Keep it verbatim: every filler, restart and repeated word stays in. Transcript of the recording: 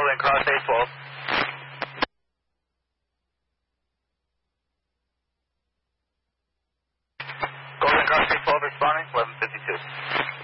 Golden Cross eight twelve. Golden Cross eight twelve responding, eleven fifty-two.